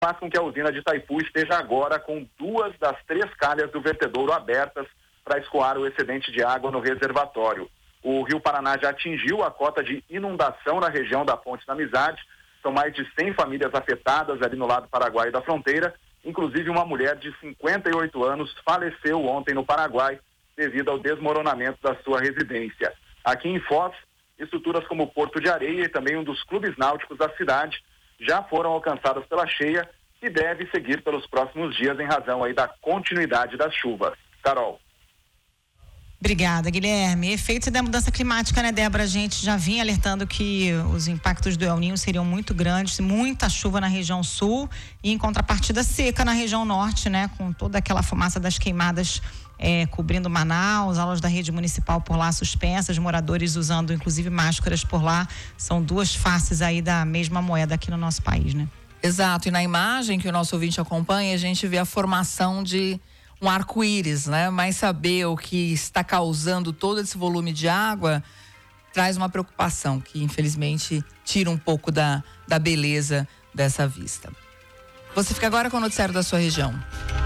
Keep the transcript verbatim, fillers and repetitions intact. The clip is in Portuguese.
faz com que a usina de Itaipu esteja agora com duas das três calhas do vertedouro abertas para escoar o excedente de água no reservatório. O Rio Paraná já atingiu a cota de inundação na região da Ponte da Amizade. São mais de cem famílias afetadas ali no lado paraguaio da fronteira. Inclusive, uma mulher de cinquenta e oito anos faleceu ontem no Paraguai devido ao desmoronamento da sua residência. Aqui em Foz, estruturas como o Porto de Areia e também um dos clubes náuticos da cidade já foram alcançadas pela cheia e deve seguir pelos próximos dias em razão aí da continuidade das chuvas. Carol. Obrigada, Guilherme. Efeitos da mudança climática, né, Débora? A gente já vinha alertando que os impactos do El Niño seriam muito grandes, muita chuva na região sul e em contrapartida seca na região norte, né, com toda aquela fumaça das queimadas é, cobrindo Manaus, aulas da rede municipal por lá suspensas, moradores usando inclusive máscaras por lá. São duas faces aí da mesma moeda aqui no nosso país, né? Exato, e na imagem que o nosso ouvinte acompanha, a gente vê a formação de um arco-íris, né? Mas saber o que está causando todo esse volume de água traz uma preocupação que, infelizmente, tira um pouco da, da beleza dessa vista. Você fica agora com o noticiário da sua região.